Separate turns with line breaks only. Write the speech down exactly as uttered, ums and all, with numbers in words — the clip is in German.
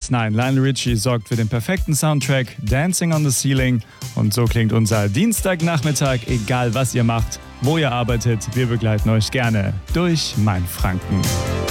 Nein, Lionel Richie sorgt für den perfekten Soundtrack Dancing on the Ceiling. Und so klingt unser Dienstagnachmittag, egal was ihr macht, wo ihr arbeitet. Wir begleiten euch gerne durch Mainfranken.